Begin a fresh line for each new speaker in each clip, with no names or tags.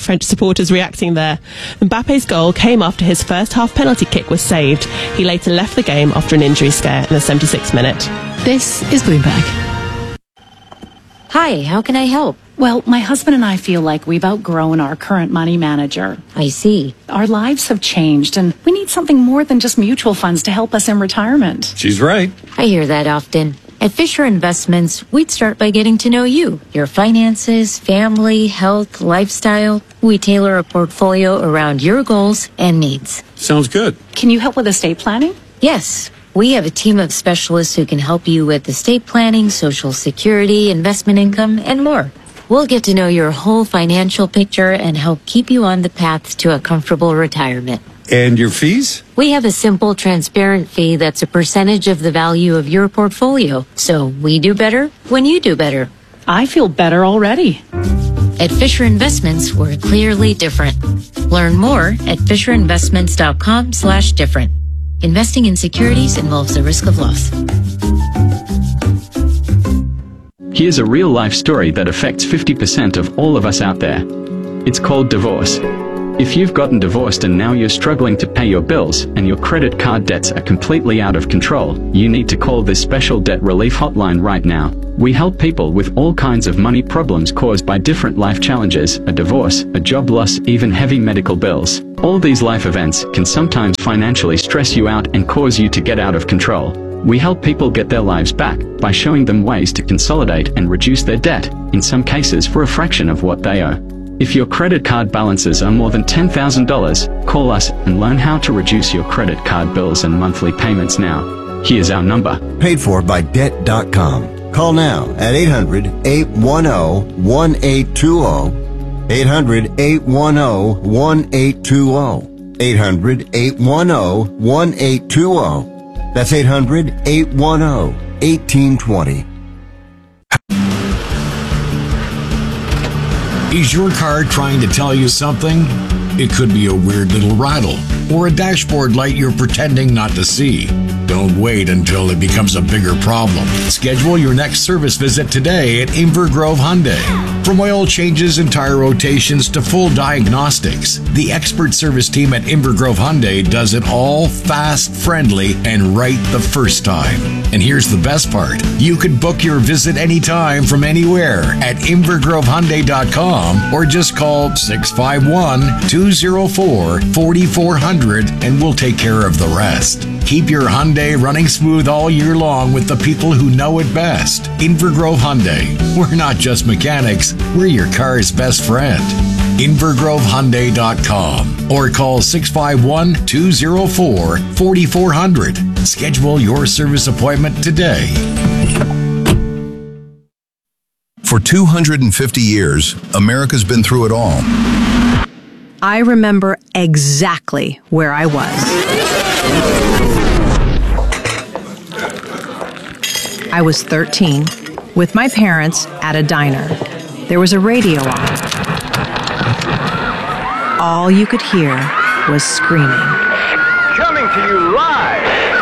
French supporters reacting there. Mbappe's goal came after his first half penalty kick was saved. He later left the game after an injury scare in the 76th minute.
This is Bloomberg.
Hi, how can I help?
Well, my husband and I feel like we've outgrown our current money manager.
I see.
Our lives have changed, and we need something more than just mutual funds to help us in retirement.
She's right.
I hear that often. At Fisher Investments, we'd start by getting to know you, your finances, family, health, lifestyle. We tailor a portfolio around your goals and needs.
Sounds good.
Can you help with estate planning?
Yes. We have a team of specialists who can help you with estate planning, Social Security, investment income, and more. We'll get to know your whole financial picture and help keep you on the path to a comfortable retirement.
And your fees?
We have a simple, transparent fee that's a percentage of the value of your portfolio. So we do better when you do better.
I feel better already.
At Fisher Investments, we're clearly different. Learn more at fisherinvestments.com/different. Investing in securities involves a risk of loss.
Here's a real-life story that affects 50% of all of us out there. It's called divorce. If you've gotten divorced and now you're struggling to pay your bills and your credit card debts are completely out of control, you need to call this special debt relief hotline right now. We help people with all kinds of money problems caused by different life challenges, a divorce, a job loss, even heavy medical bills. All these life events can sometimes financially stress you out and cause you to get out of control. We help people get their lives back by showing them ways to consolidate and reduce their debt, in some cases for a fraction of what they owe. If your credit card balances are more than $10,000, call us and learn how to reduce your credit card bills and monthly payments now. Here's our number.
Paid for by Debt.com. Call now at 800-810-1820. 800-810-1820. 800-810-1820. That's 800-810-1820.
Is your car trying to tell you something? It could be a weird little rattle or a dashboard light you're pretending not to see. Don't wait until it becomes a bigger problem. Schedule your next service visit today at Invergrove Hyundai. From oil changes and tire rotations to full diagnostics, the expert service team at Invergrove Hyundai does it all fast, friendly, and right the first time. And here's the best part. You can book your visit anytime from anywhere at InvergroveHyundai.com or just call 651-204-4400 and we'll take care of the rest. Keep your Hyundai running smooth all year long with the people who know it best. Invergrove Hyundai. We're not just mechanics, we're your car's best friend. InvergroveHyundai.com or call 651-204-4400. Schedule your service appointment today.
For 250 years, America's been through it all.
I remember exactly where I was. I was 13, with my parents at a diner. There was a radio on. All you could hear was screaming.
Coming to you live,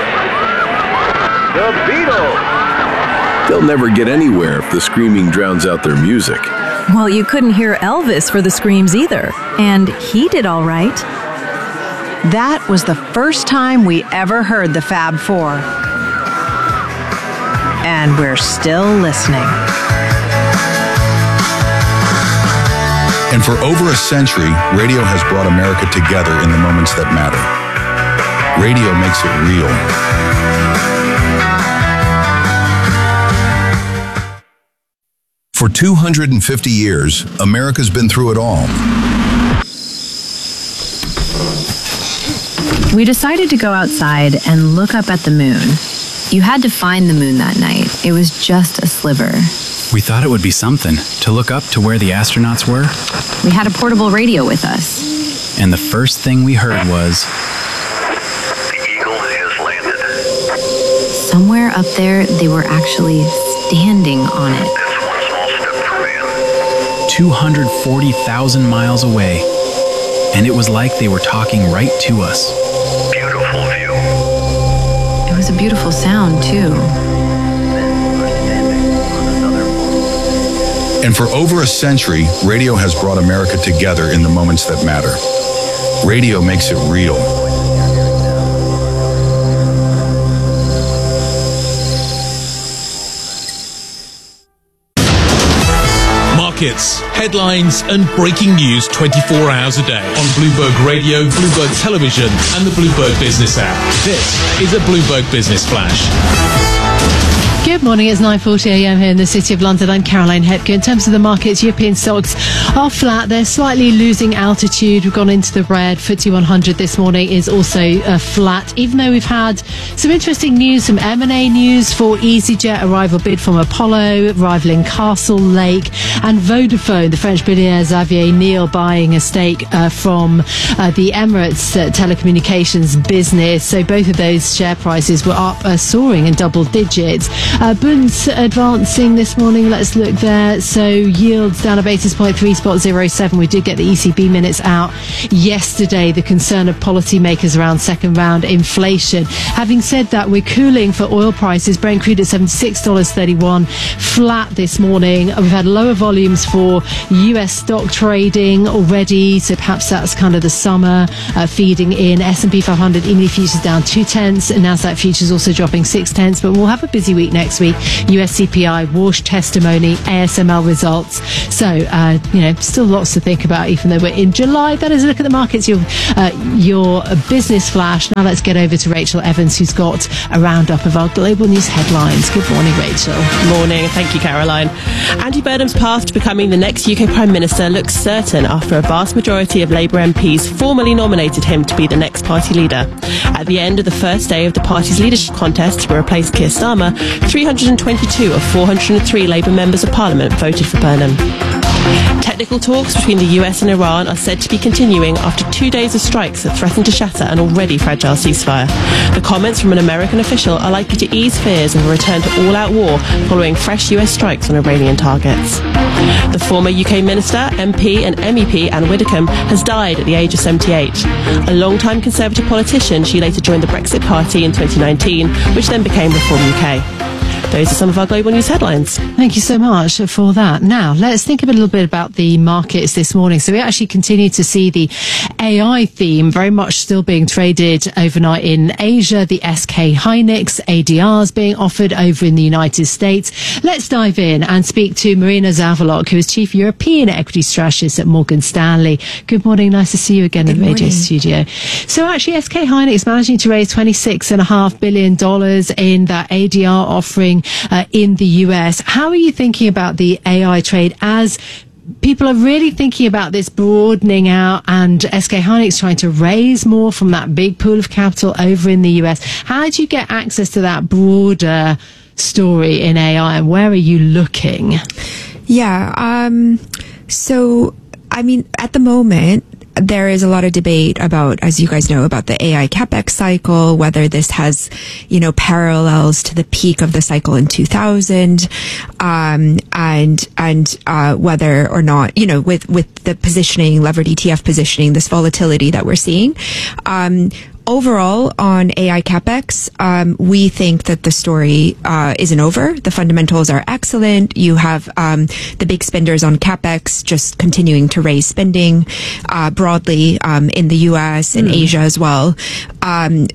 The Beatles.
They'll never get anywhere if the screaming drowns out their music.
Well, you couldn't hear Elvis for the screams either, and he did all right. That was the first time we ever heard the Fab Four. And we're still listening.
And for over a century, radio has brought America together in the moments that matter. Radio makes it real. For 250 years, America's been through it all.
We decided to go outside and look up at the moon. You had to find the moon that night. It was just a sliver.
We thought it would be something to look up to where the astronauts were.
We had a portable radio with us.
And the first thing we heard was...
The Eagle has landed.
Somewhere up there, they were actually standing on it.
That's one small step for man.
240,000 miles away. And it was like they were talking right to us.
Beautiful view.
It was a beautiful sound, too.
And for over a century, radio has brought America together in the moments that matter. Radio makes it real.
Markets, headlines, and breaking news 24 hours a day on Bloomberg Radio, Bloomberg Television, and the Bloomberg Business app. This is a Bloomberg Business Flash.
Good morning, it's 9:40 a.m. here in the City of London. I'm Caroline Hepke. In terms of the markets, European stocks are flat. They're slightly losing altitude. We've gone into the red. FTSE 100 this morning is also flat, even though we've had some interesting news, some M&A news for EasyJet, arrival bid from Apollo, rivaling Castle Lake, and Vodafone, the French billionaire Xavier Niel buying a stake from the Emirates telecommunications business. So both of those share prices were up, soaring in double digits. Bunds advancing this morning. Let's look there. So yields down a basis point, 3.07. We did get the ECB minutes out yesterday. The concern of policymakers around second round inflation. Having said that, we're cooling for oil prices. Brent crude at $76.31, flat this morning. We've had lower volumes for US stock trading already, so perhaps that's kind of the summer feeding in. S&P 500 E-mini futures down 0.2, and Nasdaq futures also dropping 0.6. But we'll have a busy week next week. US CPI, Walsh testimony, ASML results. So, still lots to think about, even though we're in July. That is a look at the markets, your business flash. Now let's get over to Rachel Evans, who's got a roundup of our global news headlines. Good morning, Rachel.
Morning. Thank you, Caroline. Andy Burnham's path to becoming the next UK Prime Minister looks certain after a vast majority of Labour MPs formally nominated him to be the next party leader. At the end of the first day of the party's leadership contest to replace Keir Starmer, 322 of 403 Labour members of Parliament voted for Burnham. Technical talks between the US and Iran are said to be continuing after 2 days of strikes that threaten to shatter an already fragile ceasefire. The comments from an American official are likely to ease fears of a return to all-out war following fresh US strikes on Iranian targets. The former UK Minister, MP and MEP Anne Widdecombe has died at the age of 78. A long-time Conservative politician, she later joined the Brexit Party in 2019, which then became Reform UK. Those are some of our global news headlines.
Thank you so much for that. Now, let's think a little bit about the markets this morning. So we actually continue to see the AI theme very much still being traded overnight in Asia. The SK Hynix ADRs being offered over in the United States. Let's dive in and speak to Marina Zavalok, who is Chief European Equity Strategist at Morgan Stanley. Good morning. Nice to see you again in the radio studio. So actually, SK Hynix managing to raise $26.5 billion in that ADR offering in the US. How are you thinking about the AI trade as people are really thinking about this broadening out and SK Hynix trying to raise more from that big pool of capital over in the US? How do you get access to that broader story in AI, and where are you looking?
Yeah, so, I mean, at the moment, there is a lot of debate about, as you guys know, about the AI capex cycle, whether this has, parallels to the peak of the cycle in 2000, and whether or not, with the positioning, levered ETF positioning, this volatility that we're seeing. Overall, on AI capex, we think that the story isn't over. The fundamentals are excellent. You have the big spenders on capex just continuing to raise spending broadly in the US and Asia as well. And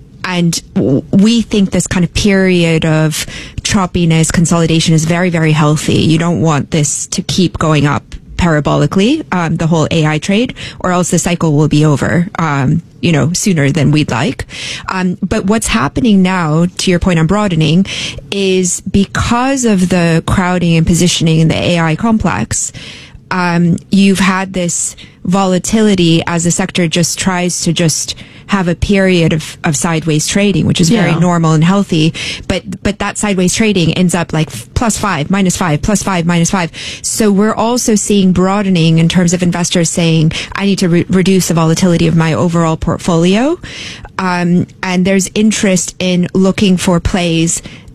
we think this kind of period of choppiness, consolidation is very, very healthy. You don't want this to keep going up parabolically, the whole AI trade, or else the cycle will be over, sooner than we'd like. But what's happening now, to your point on broadening, is because of the crowding and positioning in the AI complex, you've had this volatility as the sector just tries to just have a period of sideways trading, which is very normal and healthy. But that sideways trading ends up like +5, -5, +5, -5. So we're also seeing broadening in terms of investors saying, I need to reduce the volatility of my overall portfolio. And there's interest in looking for plays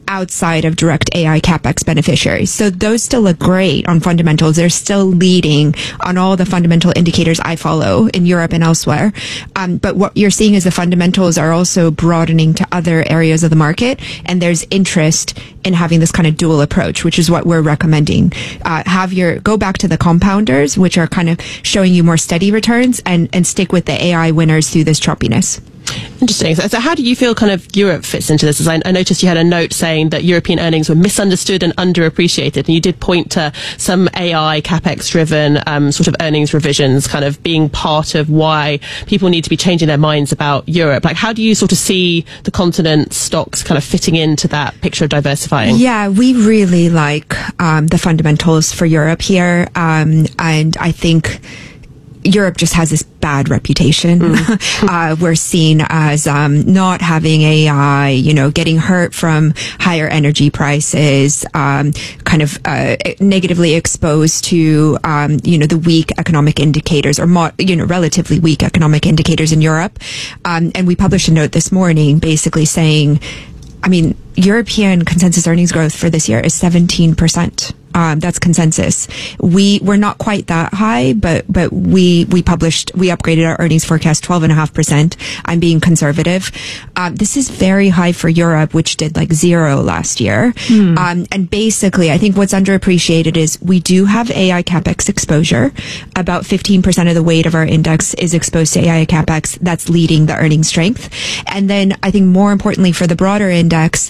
outside of direct AI CapEx beneficiaries. So those still look great on fundamentals. They're still leading on all the fundamental indicators I follow in Europe and elsewhere. But what you're seeing is the fundamentals are also broadening to other areas of the market, and there's interest in having this kind of dual approach, which is what we're recommending. Go back to the compounders, which are kind of showing you more steady returns, and stick with the AI winners through this choppiness.
Interesting. So how do you feel kind of Europe fits into this? As I noticed you had a note saying that European earnings were misunderstood and underappreciated, and you did point to some AI capex driven sort of earnings revisions kind of being part of why people need to be changing their minds about Europe. Like, how do you sort of see the continent stocks kind of fitting into that picture of diversifying?
Yeah, we really like the fundamentals for Europe here, and I think Europe just has this bad reputation. We're seen as not having AI, getting hurt from higher energy prices, kind of negatively exposed to, the weak economic indicators, or relatively weak economic indicators in Europe. And we published a note this morning basically saying, European consensus earnings growth for this year is 17%. That's consensus. We're not quite that high, but we upgraded our earnings forecast 12.5%. I'm being conservative. This is very high for Europe, which did like 0 last year. And basically, I think what's underappreciated is we do have AI CapEx exposure. About 15% of the weight of our index is exposed to AI CapEx. That's leading the earnings strength. And then I think more importantly for the broader index,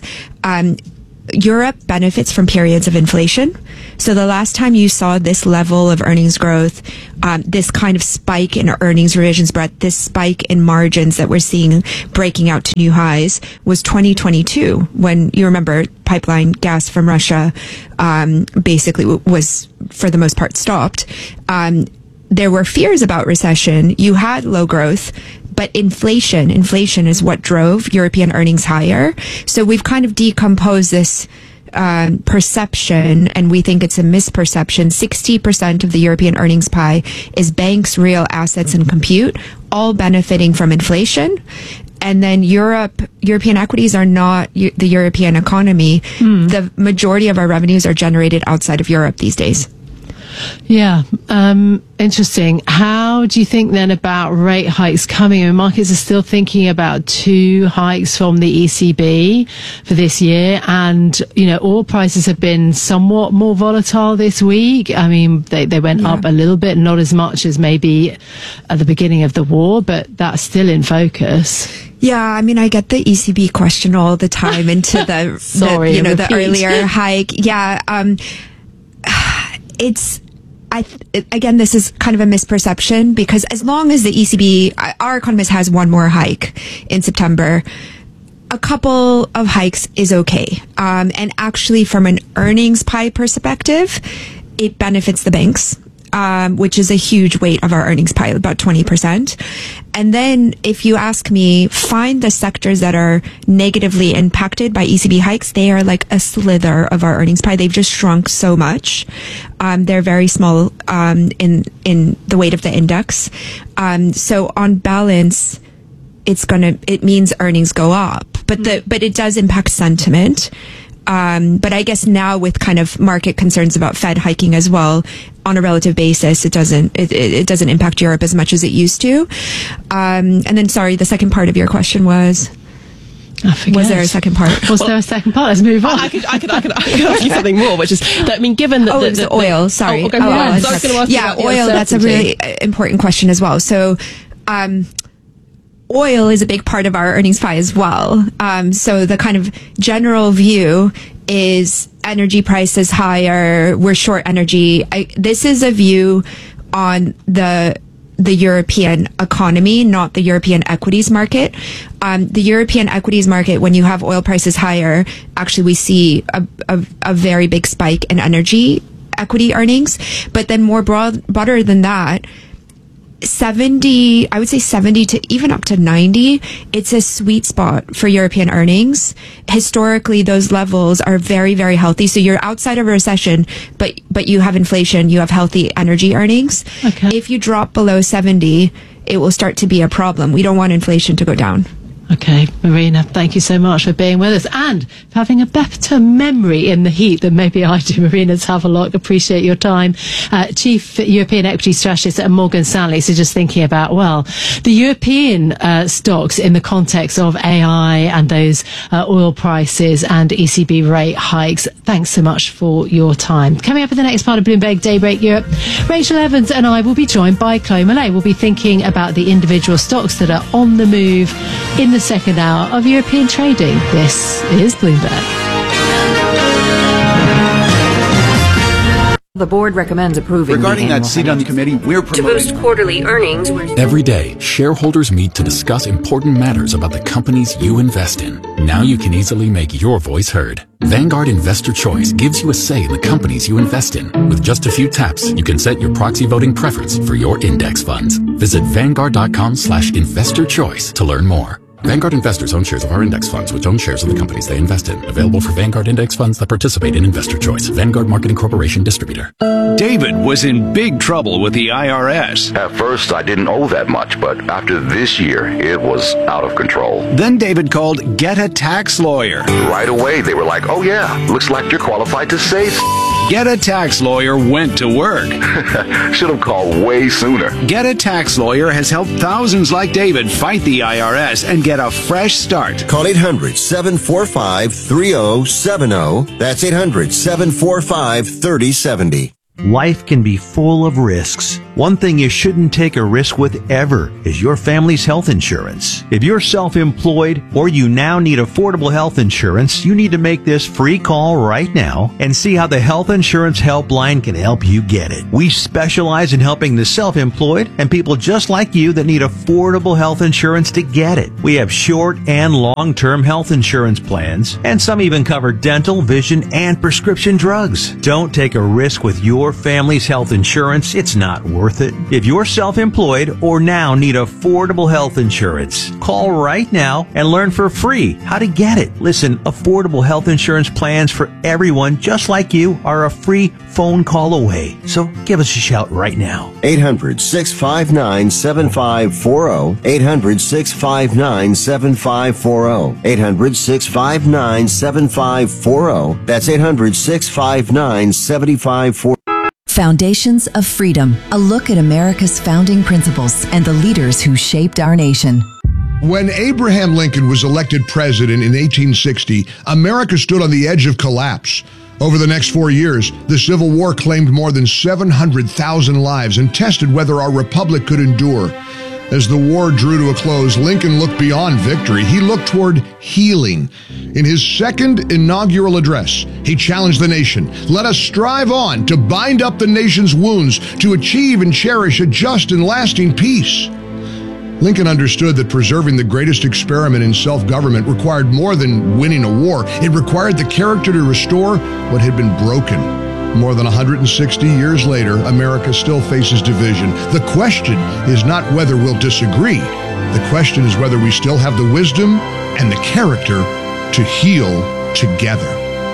Europe benefits from periods of inflation. So the last time you saw this level of earnings growth, this kind of spike in earnings revisions, Brett, this spike in margins that we're seeing breaking out to new highs was 2022, when, you remember, pipeline gas from Russia basically was, for the most part, stopped. There were fears about recession. You had low growth. But inflation is what drove European earnings higher. So we've kind of decomposed this perception, and we think it's a misperception. 60% of the European earnings pie is banks, real assets, and compute, all benefiting from inflation. And then European equities are not the European economy. The majority of our revenues are generated outside of Europe these days.
Yeah, interesting. How do you think then about rate hikes coming? Markets are still thinking about 2 hikes from the ECB for this year, and oil prices have been somewhat more volatile this week. They went up a little bit, not as much as maybe at the beginning of the war, but that's still in focus.
Yeah, I get the ECB question all the time into the the earlier hike. Yeah, again, this is kind of a misperception, because as long as the ECB, our economist, has one more hike in September, a couple of hikes is okay. And actually, from an earnings pie perspective, it benefits the banks, which is a huge weight of our earnings pie, about 20%. And then if you ask me, find the sectors that are negatively impacted by ECB hikes. They are like a slither of our earnings pie. They've just shrunk so much. They're very small in the weight of the index. So on balance, it means earnings go up, but it does impact sentiment. But I guess now, with kind of market concerns about Fed hiking as well, on a relative basis, it doesn't impact Europe as much as it used to. And then, sorry, the second part of your question was?
I forget.
Was there a second part?
Was there a second part? Let's move on.
I could ask you something more, which is that, given that
the oil. Sorry.
Okay, I was going to ask you about
oil. That's a really important question as well. So, oil is a big part of our earnings pie as well. So the kind of general view is energy prices higher. We're short energy. This is a view on the European economy, not the European equities market. The European equities market, when you have oil prices higher, actually we see a very big spike in energy equity earnings. But then broader than that, 70 to even up to 90, it's a sweet spot for European earnings. Historically, those levels are very, very healthy. So you're outside of a recession, but you have inflation, you have healthy energy earnings.
Okay.
If you drop below 70, it will start to be a problem. We don't want inflation to go down.
Okay, Marina, thank you so much for being with us and for having a better memory in the heat than maybe I do. Marina's have a lot. Appreciate your time. Chief European Equity Strategist at Morgan Stanley. So just thinking about, well, the European stocks in the context of AI and those oil prices and ECB rate hikes. Thanks so much for your time. Coming up in the next part of Bloomberg Daybreak Europe, Rachel Evans and I will be joined by Chloe Millay. We'll be thinking about the individual stocks that are on the move in the second hour of European trading. This is Bloomberg.
The board recommends approving.
Regarding that seat on the committee, we're promoting.
To boost quarterly earnings.
Every day, shareholders meet to discuss important matters about the companies you invest in. Now you can easily make your voice heard. Vanguard Investor Choice gives you a say in the companies you invest in. With just a few taps, you can set your proxy voting preference for your index funds. Visit Vanguard.com/investorchoice to learn more. Vanguard investors own shares of our index funds, which own shares of the companies they invest in. Available for Vanguard index funds that participate in Investor Choice. Vanguard Marketing Corporation distributor.
David was in big trouble with the IRS.
At first, I didn't owe that much, but after this year, it was out of control.
Then David called Get a Tax Lawyer.
Right away, they were like, oh yeah, looks like you're qualified to say
Get a Tax Lawyer went to work.
Should have called way sooner.
Get a Tax Lawyer has helped thousands like David fight the IRS and get a fresh start.
Call 800-745-3070. That's 800-745-3070.
Life can be full of risks. One thing you shouldn't take a risk with ever is your family's health insurance. If you're self-employed or you now need affordable health insurance, you need to make this free call right now and see how the Health Insurance Helpline can help you get it. We specialize in helping the self-employed and people just like you that need affordable health insurance to get it. We have short and long-term health insurance plans, and some even cover dental, vision, and prescription drugs. Don't take a risk with your family's health insurance. It's not worth it. If you're self-employed or now need affordable health insurance, call right now and learn for free how to get it. Listen, affordable health insurance plans for everyone just like you are a free phone call away. So give us a shout right now.
800-659-7540. 800-659-7540. 800-659-7540. That's 800-659-7540.
Foundations of Freedom, a look at America's founding principles and the leaders who shaped our nation.
When Abraham Lincoln was elected president in 1860, America stood on the edge of collapse. Over the next 4 years, the Civil War claimed more than 700,000 lives and tested whether our republic could endure. As the war drew to a close, Lincoln looked beyond victory. He looked toward healing. In his second inaugural address, he challenged the nation. Let us strive on to bind up the nation's wounds, to achieve and cherish a just and lasting peace. Lincoln understood that preserving the greatest experiment in self-government required more than winning a war. It required the character to restore what had been broken. More than 160 years later, America still faces division. The question is not whether we'll disagree. The question is whether we still have the wisdom and the character to heal together.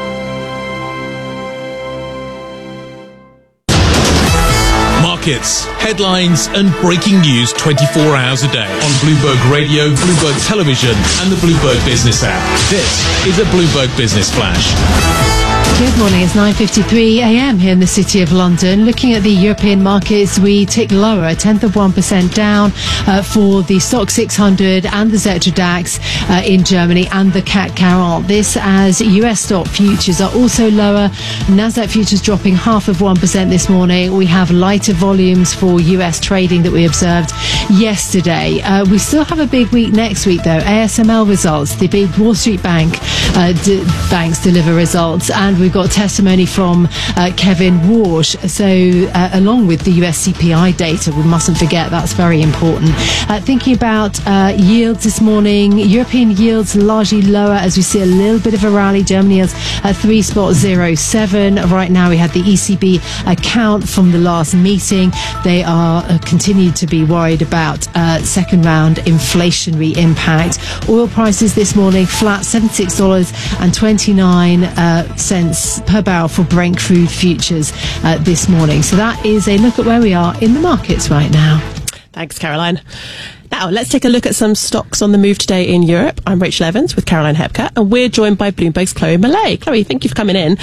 Markets, headlines, and breaking news 24 hours a day on Bloomberg Radio, Bloomberg Television, and the Bloomberg Business app. This is a Bloomberg Business Flash.
Good morning, it's 9:53 a.m. here in the City of London. Looking at the European markets, we tick lower, 0.1% down for the Stoxx 600 and the Xetra DAX in Germany and the CAC 40. This as US stock futures are also lower. Nasdaq futures dropping 0.5% this morning. We have lighter volumes for US trading that we observed yesterday. We still have a big week next week though. ASML results, the big Wall Street banks deliver results, and we've got testimony from Kevin Warsh. So along with the US CPI data, we mustn't forget that's very important. Thinking about yields this morning, European yields largely lower as we see a little bit of a rally. Germany has 3.07 right now. We had the ECB account from the last meeting. They are continued to be worried about second round inflationary impact. Oil prices this morning flat, $76.29 per barrel for Brent crude futures this morning. So that is a look at where we are in the markets right now.
Thanks, Caroline. Now, let's take a look at some stocks on the move today in Europe. I'm Rachel Evans with Caroline Hepker, and we're joined by Bloomberg's Chloe Millay. Chloe, thank you for coming in.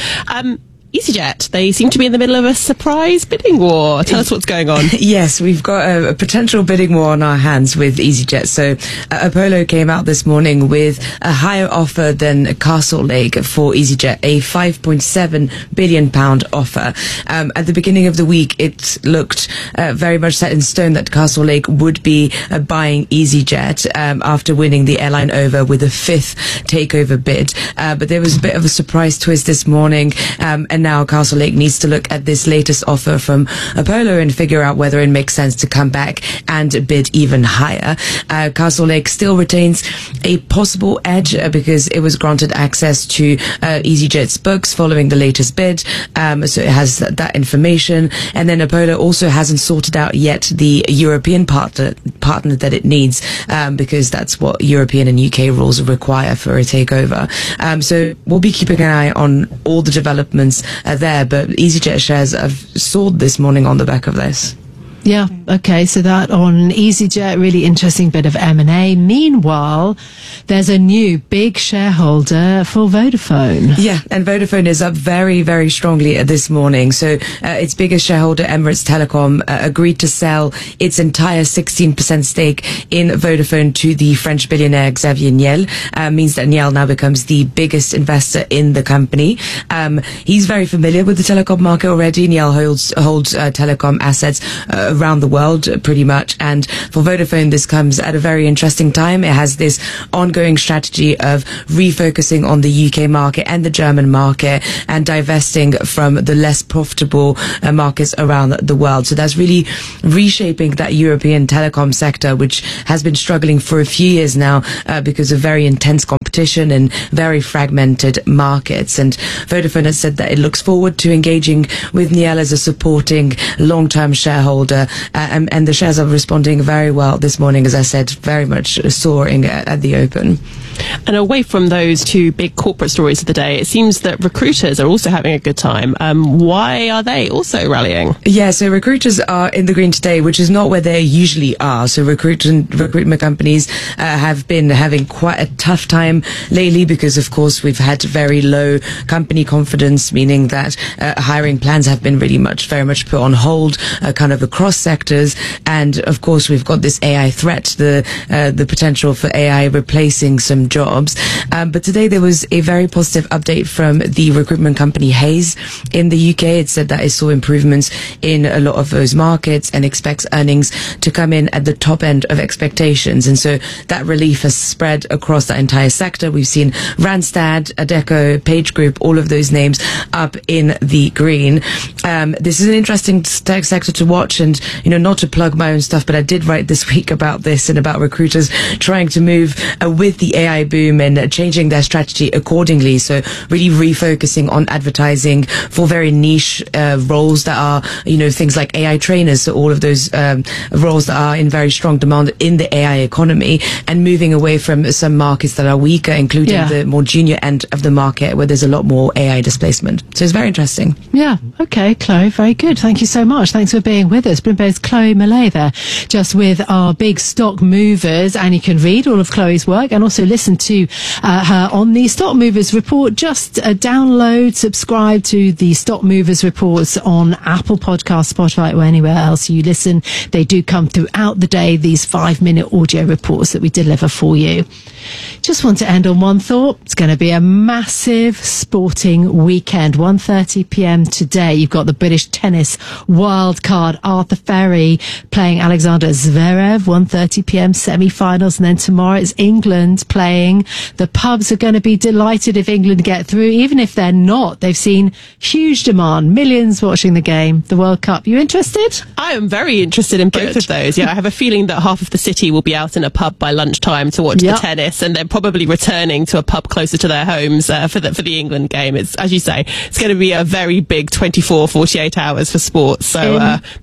EasyJet, they seem to be in the middle of a surprise bidding war. Tell us what's going on.
Yes, we've got a potential bidding war on our hands with EasyJet. So Apollo came out this morning with a higher offer than Castle Lake for EasyJet, a £5.7 billion offer. At the beginning of the week, it looked very much set in stone that Castle Lake would be buying EasyJet after winning the airline over with a fifth takeover bid. But there was a bit of a surprise twist this morning, and now Castle Lake needs to look at this latest offer from Apollo and figure out whether it makes sense to come back and bid even higher. Castle Lake still retains a possible edge because it was granted access to EasyJet's books following the latest bid, so it has that information. And then Apollo also hasn't sorted out yet the European partner that it needs, because that's what European and UK rules require for a takeover. So we'll be keeping an eye on all the developments there, but EasyJet shares have soared this morning on the back of this.
Yeah, okay, so that on EasyJet, really interesting bit of M&A. Meanwhile, there's a new big shareholder for Vodafone.
Yeah, and Vodafone is up very, very strongly this morning. So its biggest shareholder, Emirates Telecom, agreed to sell its entire 16% stake in Vodafone to the French billionaire Xavier Niel. Means that Niel now becomes the biggest investor in the company. He's very familiar with the telecom market already. Niel holds telecom assets around the world pretty much, and for Vodafone this comes at a very interesting time. It has this ongoing strategy of refocusing on the UK market and the German market and divesting from the less profitable markets around the world. So that's really reshaping that European telecom sector, which has been struggling for a few years now because of very intense competition and very fragmented markets. And Vodafone has said that it looks forward to engaging with Niel as a supporting long-term shareholder. And the shares are responding very well this morning, as I said, very much soaring at the open.
And away from those two big corporate stories of the day, it seems that recruiters are also having a good time. Why are they also rallying?
Yeah, so recruiters are in the green today, which is not where they usually are. So recruitment companies have been having quite a tough time lately because, of course, we've had very low company confidence, meaning that hiring plans have been very much put on hold, kind of across sectors. And of course, we've got this AI threat, the potential for AI replacing some jobs. But today there was a very positive update from the recruitment company Hays in the UK. It said that it saw improvements in a lot of those markets and expects earnings to come in at the top end of expectations. And so that relief has spread across that entire sector. We've seen Randstad, Adecco, Page Group, all of those names up in the green. This is an interesting sector to watch, and not to plug my own stuff, but I did write this week about this and about recruiters trying to move with the AI boom and changing their strategy accordingly. So really refocusing on advertising for very niche roles that are, things like AI trainers. So all of those roles that are in very strong demand in the AI economy, and moving away from some markets that are weaker, including the more junior end of the market where there's a lot more AI displacement. So it's very interesting.
Yeah. Okay, Chloe, very good. Thank you so much. Thanks for being with us. Bloomberg's Chloe Millay there, just with our big stock movers, and you can read all of Chloe's work and also listen to her on the Stock Movers Report. Just download, subscribe to the Stock Movers Reports on Apple Podcasts, Spotify, or anywhere else you listen. They do come throughout the day, these 5-minute audio reports that we deliver for you. Just want to end on one thought. It's going to be a massive sporting weekend. 1:30 p.m. today. You've got the British tennis wild card Arthur Ferry playing Alexander Zverev. 1:30 p.m. semi-finals, and then tomorrow it's England playing. The pubs are going to be delighted if England get through. Even if they're not, they've seen huge demand, millions watching the game, the World Cup. You interested?
I am very interested in both of those. Yeah, I have a feeling that half of the city will be out in a pub by lunchtime to watch the tennis, and they're probably returning to a pub closer to their homes for the England game. It's, as you say, it's going to be a very big 24, 48 hours for sports. So buckle up.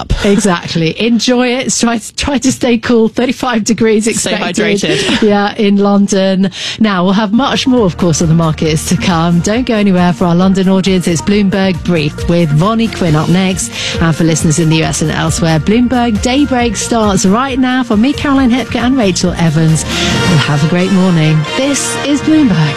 up. Exactly. Enjoy it. Try to stay cool. 35 degrees expected.
Stay hydrated.
Yeah, in London. Now, we'll have much more, of course, on the markets to come. Don't go anywhere. For our London audience, it's Bloomberg Brief with Vonnie Quinn up next. And for listeners in the US and elsewhere, Bloomberg Daybreak starts right now. For me, Caroline Hepker, and Rachel Evans. Well, have a great morning. This is Bloomberg.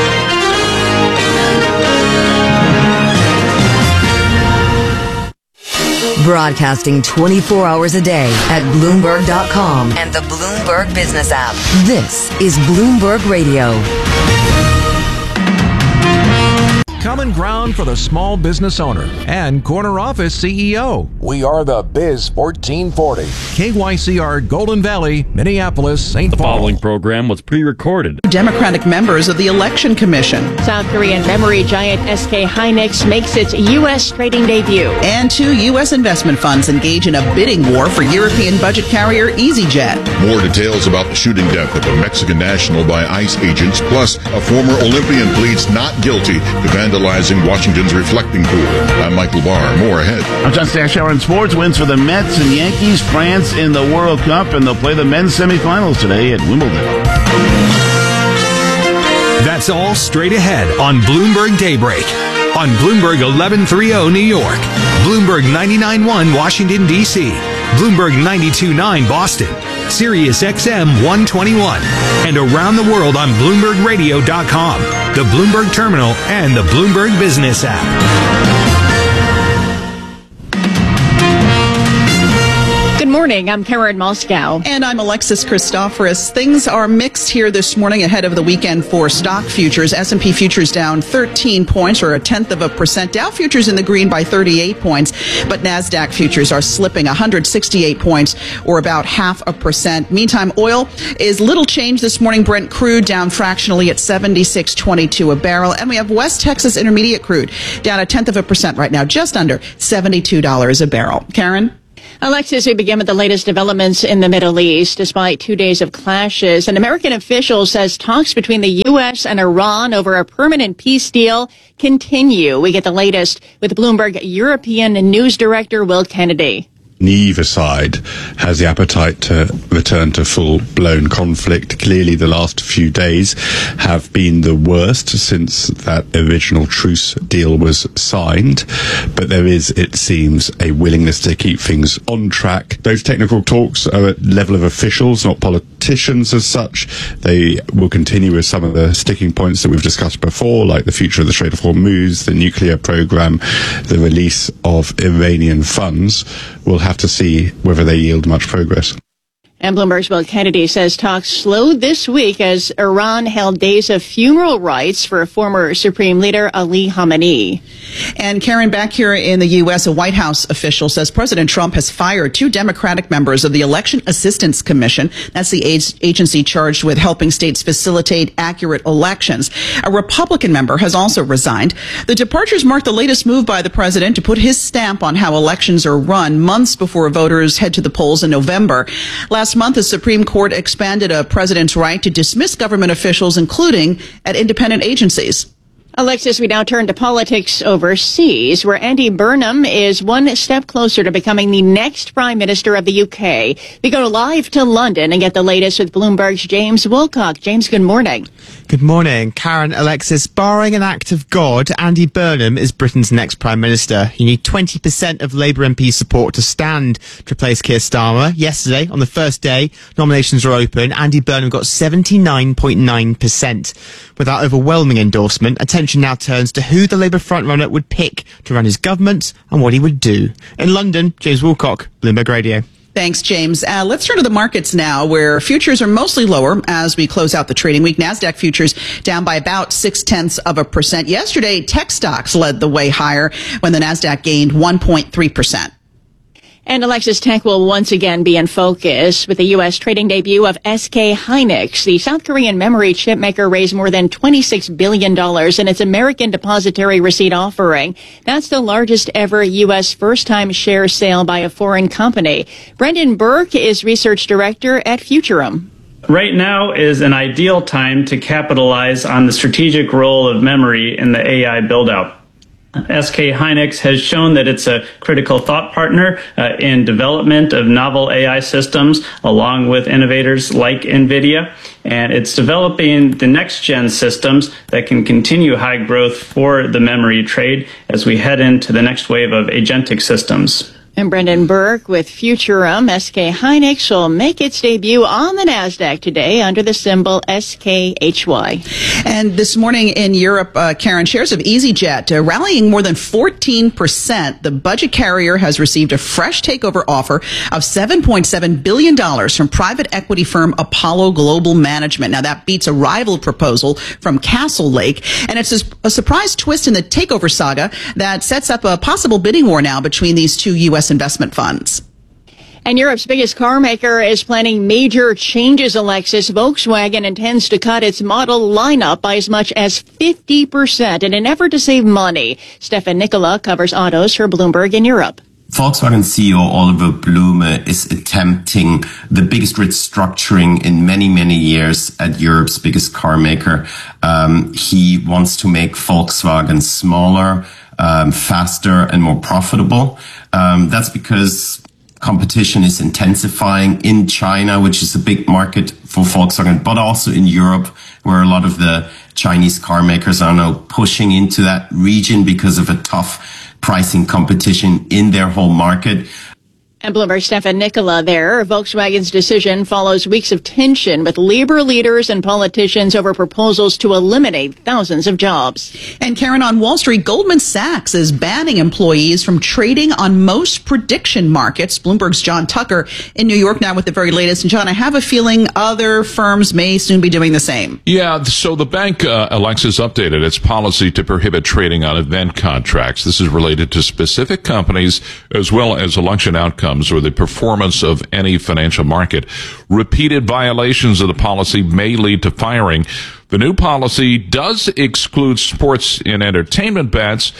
Broadcasting 24 hours a day at Bloomberg.com and the Bloomberg Business app. This is Bloomberg Radio.
Common ground for the small business owner and corner office CEO. We are the Biz 1440. KYCR, Golden Valley, Minneapolis, St. Paul.
The following program was pre-recorded.
Democratic members of the Election Commission.
South Korean memory giant SK Hynix makes its U.S. trading debut.
And 2 U.S. investment funds engage in a bidding war for European budget carrier EasyJet.
More details about the shooting death of a Mexican national by ICE agents, plus a former Olympian pleads not guilty to vandalizing Washington's reflecting pool. I'm Michael Barr. More ahead.
I'm John Stashower in sports. Wins for the Mets and Yankees. France in the World Cup, and they'll play the men's semifinals today at Wimbledon.
That's all straight ahead on Bloomberg Daybreak. On Bloomberg 1130 New York, Bloomberg 99.1 Washington, D.C., Bloomberg 92.9 Boston, Sirius XM 121, and around the world on BloombergRadio.com, the Bloomberg Terminal, and the Bloomberg Business app.
Good morning. I'm Karen Moscow.
And I'm Alexis Christoforous. Things are mixed here this morning ahead of the weekend for stock futures. S&P futures down 13 points, or 0.1%. Dow futures in the green by 38 points. But NASDAQ futures are slipping 168 points, or about 0.5%. Meantime, oil is little change this morning. Brent crude down fractionally at $76.22 a barrel. And we have West Texas Intermediate crude down 0.1% right now, just under $72 a barrel. Karen?
Alexis, we begin with the latest developments in the Middle East. Despite 2 days of clashes, an American official says talks between the U.S. and Iran over a permanent peace deal continue. We get the latest with Bloomberg European News Director Will Kennedy.
Neither side has the appetite to return to full-blown conflict. Clearly, the last few days have been the worst since that original truce deal was signed. But there is, it seems, a willingness to keep things on track. Those technical talks are at level of officials, not politicians as such. They will continue with some of the sticking points that we've discussed before, like the future of the Strait of Hormuz, the nuclear program, the release of Iranian funds. We'll have to see whether they yield much progress.
And Bloomberg's Will Kennedy says talks slowed this week as Iran held days of funeral rites for former Supreme Leader Ali Khamenei.
And Karen, back here in the U.S., a White House official says President Trump has fired 2 Democratic members of the Election Assistance Commission. That's the agency charged with helping states facilitate accurate elections. A Republican member has also resigned. The departures mark the latest move by the president to put his stamp on how elections are run months before voters head to the polls in November. Last month, the Supreme Court expanded a president's right to dismiss government officials, including at independent agencies.
Alexis, we now turn to politics overseas, where Andy Burnham is one step closer to becoming the next Prime Minister of the UK. We go live to London and get the latest with Bloomberg's James Wilcock. James, good morning.
Good morning. Karen, Alexis, barring an act of God, Andy Burnham is Britain's next Prime Minister. You need 20% of Labour MP support to stand to replace Keir Starmer. Yesterday, on the first day, nominations were open. Andy Burnham got 79.9%. Without overwhelming endorsement, attention now turns to who the Labour frontrunner would pick to run his government and what he would do. In London, James Wilcock, Bloomberg Radio.
Thanks, James. Let's turn to the markets now, where futures are mostly lower as we close out the trading week. NASDAQ futures down by about 0.6%. Yesterday, tech stocks led the way higher when the NASDAQ gained 1.3%.
And Alexis, tech will once again be in focus with the U.S. trading debut of SK Hynix. The South Korean memory chip maker raised more than $26 billion in its American depository receipt offering. That's the largest ever U.S. first-time share sale by a foreign company. Brendan Burke is research director at Futurum.
Right now is an ideal time to capitalize on the strategic role of memory in the AI build-out. SK Hynix has shown that it's a critical thought partner in development of novel AI systems, along with innovators like NVIDIA. And it's developing the next-gen systems that can continue high growth for the memory trade as we head into the next wave of agentic systems.
And Brendan Burke with Futurum. SK Hynix will make its debut on the NASDAQ today under the symbol SKHY.
And this morning in Europe, Karen, shares of EasyJet rallying more than 14%. The budget carrier has received a fresh takeover offer of $7.7 billion from private equity firm Apollo Global Management. Now, that beats a rival proposal from Castle Lake. And it's a surprise twist in the takeover saga that sets up a possible bidding war now between these two U.S. investment funds.
And Europe's biggest car maker is planning major changes, Alexis. Volkswagen intends to cut its model lineup by as much as 50% in an effort to save money. Stefan Nicola covers autos for Bloomberg in Europe.
Volkswagen CEO Oliver Blume is attempting the biggest restructuring in many, many years at Europe's biggest car maker. He wants to make Volkswagen smaller, faster and more profitable. That's because competition is intensifying in China, which is a big market for Volkswagen, but also in Europe, where a lot of the Chinese car makers are now pushing into that region because of a tough pricing competition in their whole market.
And Bloomberg's Stefan Nicola there. Volkswagen's decision follows weeks of tension with labor leaders and politicians over proposals to eliminate thousands of jobs.
And Karen, on Wall Street, Goldman Sachs is banning employees from trading on most prediction markets. Bloomberg's John Tucker in New York now with the very latest. And John, I have a feeling other firms may soon be doing the same.
Yeah, so the bank, Alexis, updated its policy to prohibit trading on event contracts. This is related to specific companies as well as election outcomes or the performance of any financial market. Repeated violations of the policy may lead to firing. The new policy does exclude sports and entertainment bets.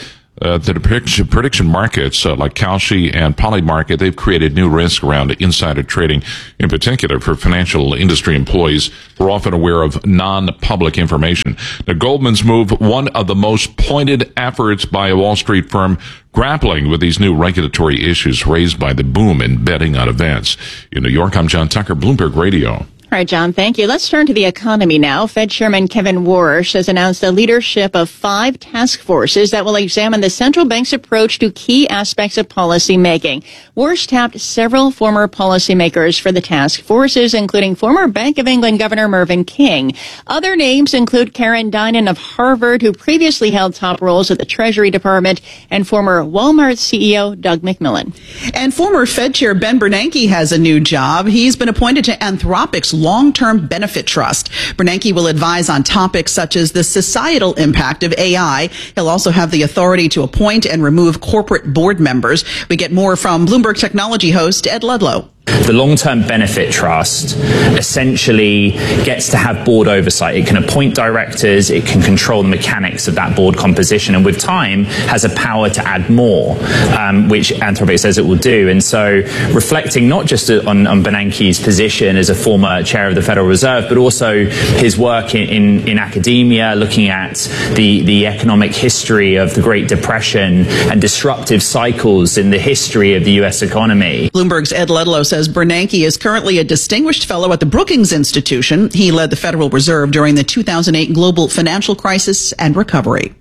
The prediction markets like Kalshi and Polymarket, they've created new risk around insider trading, in particular for financial industry employees who are often aware of non-public information. Now, Goldman's move, one of the most pointed efforts by a Wall Street firm grappling with these new regulatory issues raised by the boom in betting on events. In New York, I'm John Tucker, Bloomberg Radio.
All right, John, thank you. Let's turn to the economy now. Fed Chairman Kevin Warsh has announced the leadership of 5 task forces that will examine the central bank's approach to key aspects of policy making. Warsh tapped several former policymakers for the task forces, including former Bank of England Governor Mervyn King. Other names include Karen Dinan of Harvard, who previously held top roles at the Treasury Department, and former Walmart CEO Doug McMillon.
And former Fed Chair Ben Bernanke has a new job. He's been appointed to Anthropic's long-term benefit trust. Bernanke will advise on topics such as the societal impact of AI. He'll also have the authority to appoint and remove corporate board members. We get more from Bloomberg Technology host Ed Ludlow.
The long-term benefit trust essentially gets to have board oversight. It can appoint directors, it can control the mechanics of that board composition, and with time has a power to add more, which Anthropic says it will do. And so reflecting not just on Bernanke's position as a former chair of the Federal Reserve, but also his work in academia, looking at the economic history of the Great Depression and disruptive cycles in the history of the U.S. economy.
Bloomberg's Ed Ludlow says Bernanke is currently a distinguished fellow at the Brookings Institution. He led the Federal Reserve during the 2008 global financial crisis and recovery.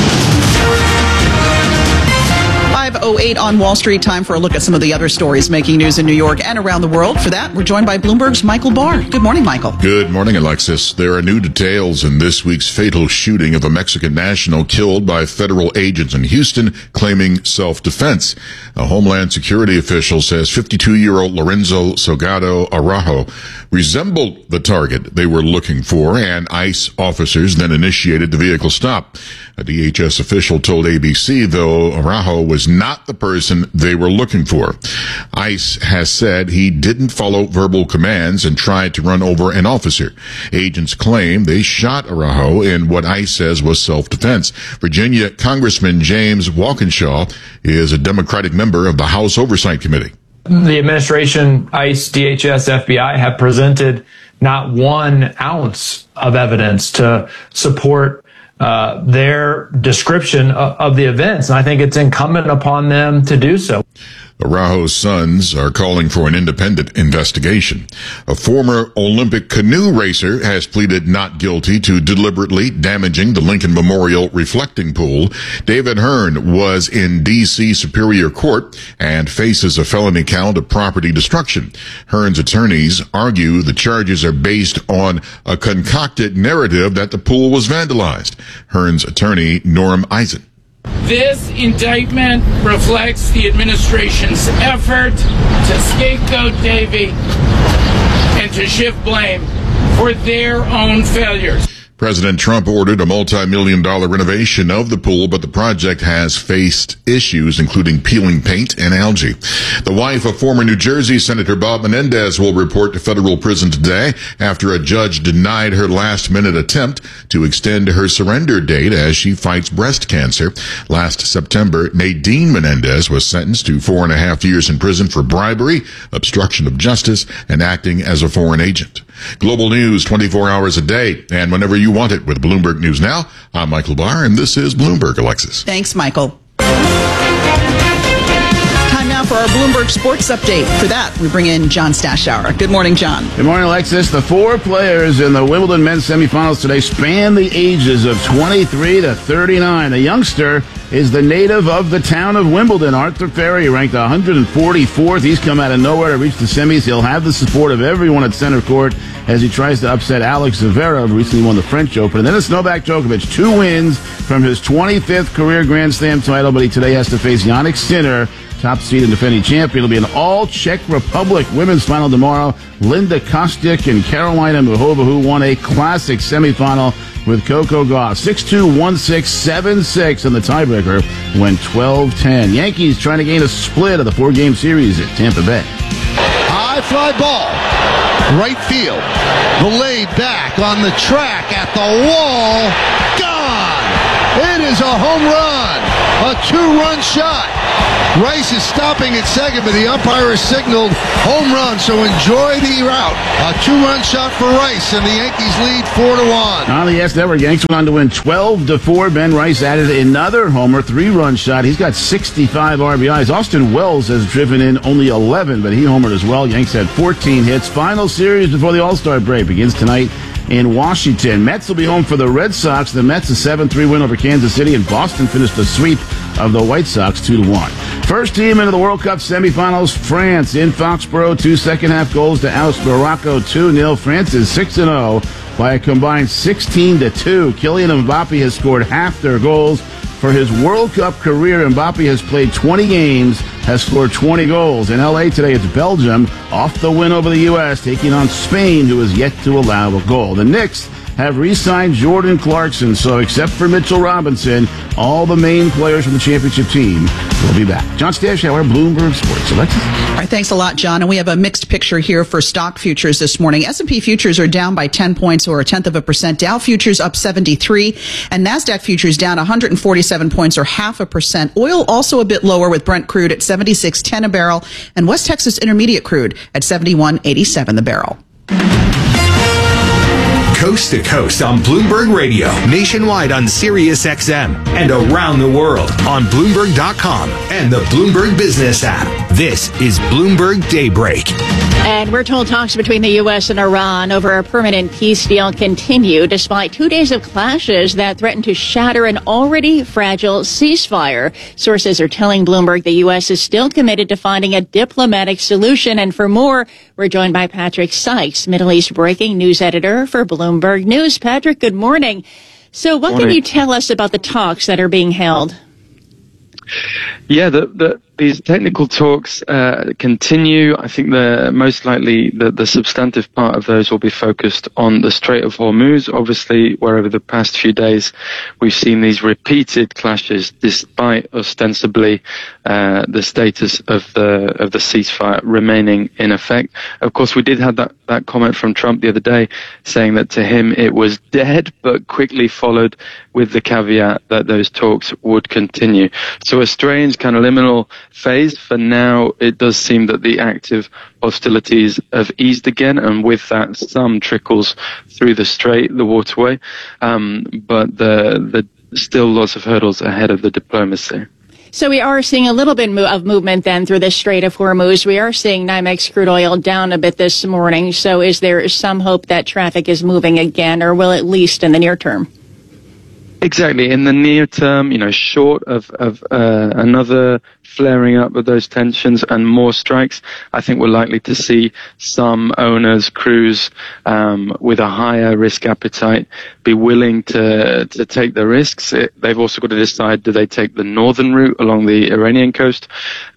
5:08 on Wall Street. Time for a look at some of the other stories making news in New York and around the world. For that, we're joined by Bloomberg's Michael Barr. Good morning, Michael.
Good morning, Alexis. There are new details in this week's fatal shooting of a Mexican national killed by federal agents in Houston claiming self-defense. A Homeland Security official says 52-year-old Lorenzo Salgado Araujo resembled the target they were looking for, and ICE officers then initiated the vehicle stop. A DHS official told ABC, though, Araujo was not the person they were looking for. ICE has said he didn't follow verbal commands and tried to run over an officer. Agents claim they shot Araujo in what ICE says was self-defense. Virginia Congressman James Walkinshaw is a Democratic member of the House Oversight Committee.
The administration, ICE, DHS, FBI have presented not 1 ounce of evidence to support their description of the events. And I think it's incumbent upon them to do so.
Araujo's sons are calling for an independent investigation. A former Olympic canoe racer has pleaded not guilty to deliberately damaging the Lincoln Memorial reflecting pool. David Hearn was in D.C. Superior Court and faces a felony count of property destruction. Hearn's attorneys argue the charges are based on a concocted narrative that the pool was vandalized. Hearn's attorney, Norm Eisen.
This indictment reflects the administration's effort to scapegoat Davy and to shift blame for their own failures.
President Trump ordered a multi-million-dollar renovation of the pool, but the project has faced issues, including peeling paint and algae. The wife of former New Jersey Senator Bob Menendez will report to federal prison today after a judge denied her last-minute attempt to extend her surrender date as she fights breast cancer. Last September, Nadine Menendez was sentenced to 4.5 years in prison for bribery, obstruction of justice, and acting as a foreign agent. Global news 24 hours a day and whenever you want it with Bloomberg News Now. I'm Michael Barr, and this is Bloomberg, Alexis.
Thanks, Michael. Time now for our Bloomberg Sports Update. For that, we bring in John Stashower. Good morning, John.
Good morning, Alexis. The 4 players in the Wimbledon men's semifinals today span the ages of 23 to 39. The youngster is the native of the town of Wimbledon, Arthur Ferry, ranked 144th. He's come out of nowhere to reach the semis. He'll have the support of everyone at center court as he tries to upset Alex Zverev, who recently won the French Open. And then it's Novak Djokovic, 2 wins from his 25th career Grand Slam title, but he today has to face Jannik Sinner, top seed and defending champion. It'll be an all-Czech Republic women's final tomorrow. Linda Kostic and Carolina Muchova, who won a classic semifinal with Coco Gauff. 6-2, 1-6, 7-6 in the tiebreaker, went 12-10. Yankees trying to gain a split of the 4-game series at Tampa Bay.
High fly ball, right field. The laid back on the track at the wall. Gone! It is a home run. A 2-run shot. Rice is stopping at second, but the umpire has signaled home run, so enjoy the route. A 2-run shot for Rice, and the Yankees lead 4-1.
On the Yes Network, Yanks went on to win 12-4. Ben Rice added another homer, 3-run shot. He's got 65 RBIs. Austin Wells has driven in only 11, but he homered as well. Yanks had 14 hits. Final series before the All-Star break begins tonight in Washington. Mets will be home for the Red Sox. The Mets a 7-3 win over Kansas City, and Boston finished the sweep of the White Sox 2-1. First team into the World Cup semifinals, France in Foxborough. 2 second-half goals to oust Morocco 2-0. France is 6-0 by a combined 16-2. Kylian Mbappe has scored half their goals. For his World Cup career, Mbappe has played 20 games, has scored 20 goals. In L.A. today, it's Belgium off the win over the U.S., taking on Spain, who has yet to allow a goal. The Knicks have re-signed Jordan Clarkson, so except for Mitchell Robinson, all the main players from the championship team will be back. John Stashower, Bloomberg Sports. Alexis?
All right, thanks a lot, John. And we have a mixed picture here for stock futures this morning. S&P futures are down by 10 points or 0.1%. Dow futures up 73, and NASDAQ futures down 147 points or 0.5%. Oil also a bit lower with Brent crude at 76.10 a barrel and West Texas Intermediate crude at 71.87 the barrel.
Coast to coast on Bloomberg Radio, nationwide on Sirius XM, and around the world on Bloomberg.com and the Bloomberg Business app. This is Bloomberg Daybreak.
And we're told talks between the U.S. and Iran over a permanent peace deal continue despite 2 days of clashes that threaten to shatter an already fragile ceasefire. Sources are telling Bloomberg the U.S. is still committed to finding a diplomatic solution. And for more, we're joined by Patrick Sykes, Middle East breaking news editor for Bloomberg News. Patrick, good morning. So what can you tell us about the talks that are being held?
Yeah, these technical talks continue. I think most likely the substantive part of those will be focused on the Strait of Hormuz. Obviously, where over the past few days we've seen these repeated clashes, despite ostensibly the status of the ceasefire remaining in effect. Of course, we did have that comment from Trump the other day saying that to him it was dead, but quickly followed with the caveat that those talks would continue. So a strange kind of liminal phase. For now, it does seem that the active hostilities have eased again, and with that, some trickles through the strait, the waterway. But the still lots of hurdles ahead of the diplomacy.
So we are seeing a little bit of movement then through the Strait of Hormuz. We are seeing NYMEX crude oil down a bit this morning. So is there some hope that traffic is moving again, or will at least in the near term?
Exactly. In the near term, short of another flaring up of those tensions and more strikes, I think we're likely to see some owners, crews with a higher risk appetite be willing to take the risks. They've also got to decide, do they take the northern route along the Iranian coast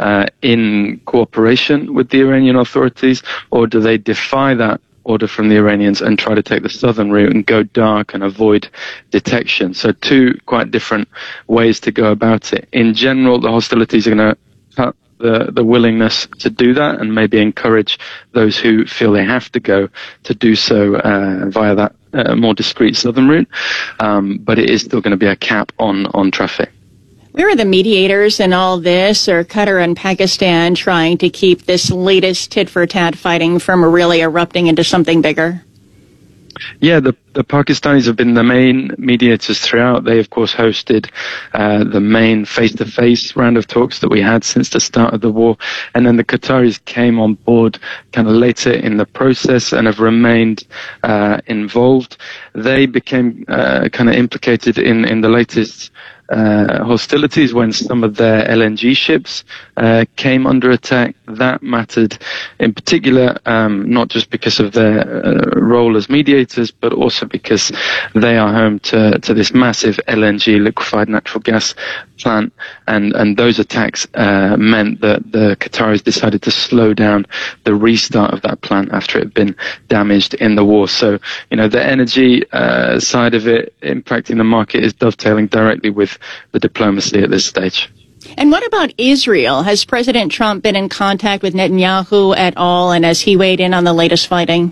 in cooperation with the Iranian authorities, or do they defy that order from the Iranians and try to take the southern route and go dark and avoid detection? So two quite different ways to go about it. In general, the hostilities are going to cut the willingness to do that and maybe encourage those who feel they have to go to do so via that more discreet southern route. But it is still going to be a cap on traffic.
Where are the mediators in all this? Are Qatar and Pakistan trying to keep this latest tit-for-tat fighting from really erupting into something bigger?
Yeah, the Pakistanis have been the main mediators throughout. They, of course, hosted the main face-to-face round of talks that we had since the start of the war. And then the Qataris came on board kind of later in the process and have remained involved. They became kind of implicated in the latest hostilities when some of their LNG ships came under attack. That mattered in particular, not just because of their role as mediators, but also because they are home to this massive LNG, liquefied natural gas plant, and those attacks meant that the Qataris decided to slow down the restart of that plant after it had been damaged in the war. So, the energy side of it impacting the market is dovetailing directly with the diplomacy at this stage.
And what about Israel? Has President Trump been in contact with Netanyahu at all, and has he weighed in on the latest fighting?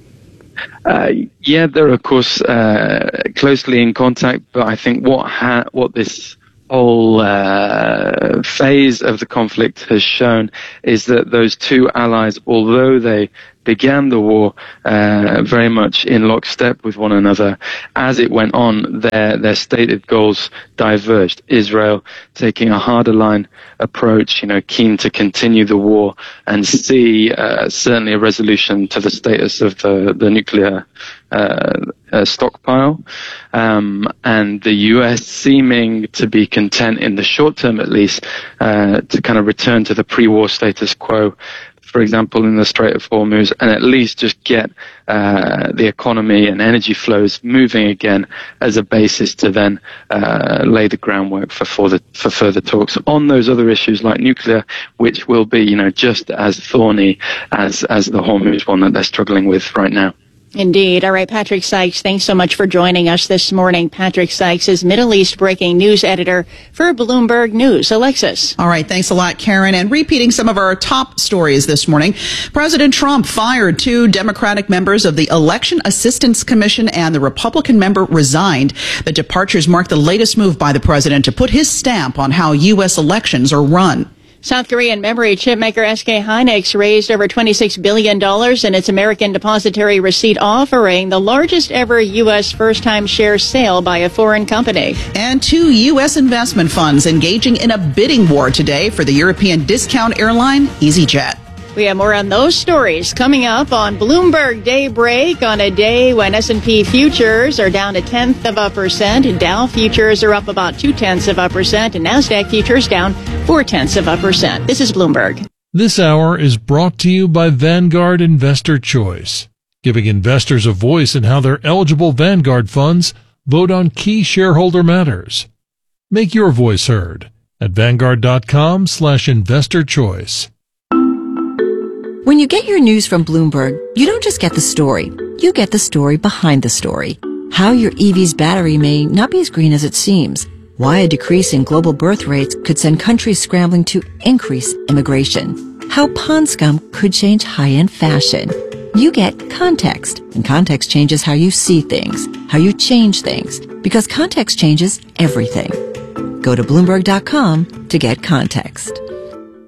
Yeah, they're of course closely in contact, but I think what this whole phase of the conflict has shown is that those two allies, although they began the war very much in lockstep with one another, as it went on, their stated goals diverged. Israel taking a harder line approach, keen to continue the war and see certainly a resolution to the status of the nuclear stockpile, and the US seeming to be content in the short term at least to kind of return to the pre-war status quo, for example, in the Strait of Hormuz, and at least just get the economy and energy flows moving again as a basis to then lay the groundwork for further talks on those other issues like nuclear, which will be, just as thorny as the Hormuz one that they're struggling with right now.
Indeed. All right, Patrick Sykes, thanks so much for joining us this morning. Patrick Sykes is Middle East breaking news editor for Bloomberg News. Alexis.
All right, thanks a lot, Karen. And repeating some of our top stories this morning, President Trump fired 2 Democratic members of the Election Assistance Commission, and the Republican member resigned. The departures mark the latest move by the president to put his stamp on how U.S. elections are run.
South Korean memory chip maker SK Hynix raised over $26 billion in its American Depository Receipt offering, the largest ever U.S. first-time share sale by a foreign company.
And 2 U.S. investment funds engaging in a bidding war today for the European discount airline EasyJet.
We have more on those stories coming up on Bloomberg Daybreak on a day when S&P futures are down 0.1%, Dow futures are up about 0.2%, and NASDAQ futures down 0.4%. This is Bloomberg.
This hour is brought to you by Vanguard Investor Choice, giving investors a voice in how their eligible Vanguard funds vote on key shareholder matters. Make your voice heard at Vanguard.com/investor choice.
When you get your news from Bloomberg, you don't just get the story. You get the story behind the story. How your EV's battery may not be as green as it seems. Why a decrease in global birth rates could send countries scrambling to increase immigration. How pond scum could change high-end fashion. You get context, and context changes how you see things, how you change things, because context changes everything. Go to Bloomberg.com to get context.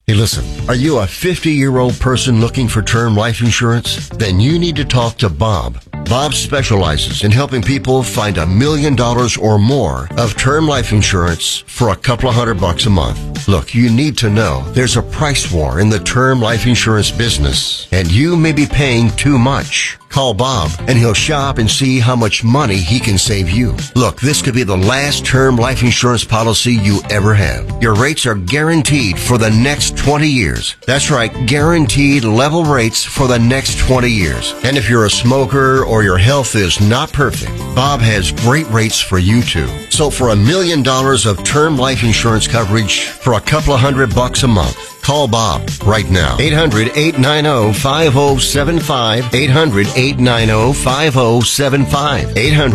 Hey, listen, are you a 50-year-old person looking for term life insurance? Then you need to talk to Bob. Bob specializes in helping people find $1 million or more of term life insurance for a couple of $100 a month. Look, you need to know there's a price war in the term life insurance business, and you may be paying too much. Call Bob, and he'll shop and see how much money he can save you. Look, this could be the last term life insurance policy you ever have. Your rates are guaranteed for the next 20 years. That's right, guaranteed level rates for the next 20 years. And if you're a smoker or your health is not perfect, Bob has great rates for you too. So for $1 million of term life insurance coverage for a couple of $100 a month, call Bob right now. 800-890-5075. 800-890-5075.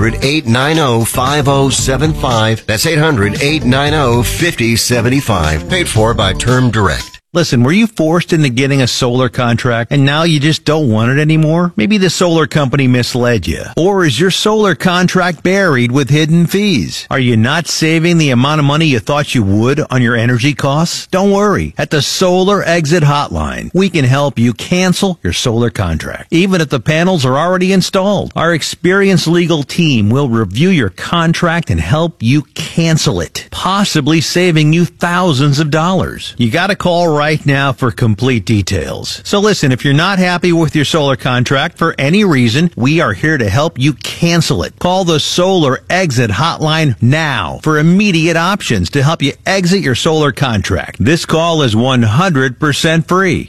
800-890-5075. That's 800-890-5075. Paid for by Term Direct.
Listen, were you forced into getting a solar contract and now you just don't want it anymore? Maybe the solar company misled you. Or is your solar contract buried with hidden fees? Are you not saving the amount of money you thought you would on your energy costs? Don't worry. At the Solar Exit Hotline, we can help you cancel your solar contract, even if the panels are already installed. Our experienced legal team will review your contract and help you cancel it, possibly saving you thousands of dollars. You gotta call right now for complete details. So listen, if you're not happy with your solar contract for any reason, we are here to help you cancel it. Call the Solar Exit Hotline now for immediate options to help you exit your solar contract. This call is 100% free.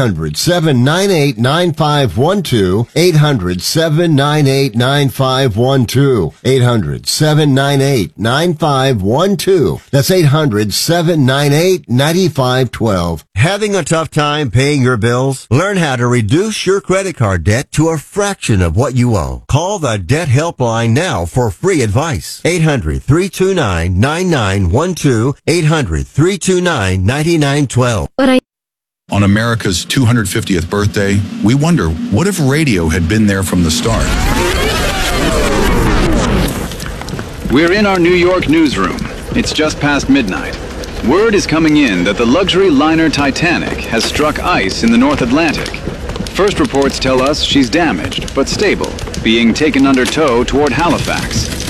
800-798-9512. 800-798-9512. 800-798-9512. That's 800-798-9512. Having a tough time paying your bills? Learn how to reduce your credit card debt to a fraction of what you owe. Call the Debt Helpline now for free advice. 800-329-9912. 800-329-9912.
On America's 250th birthday, we wonder, what if radio had been there from the start?
We're in our New York newsroom. It's just past midnight. Word is coming in that the luxury liner Titanic has struck ice in the North Atlantic. First reports tell us she's damaged, but stable, being taken under tow toward Halifax.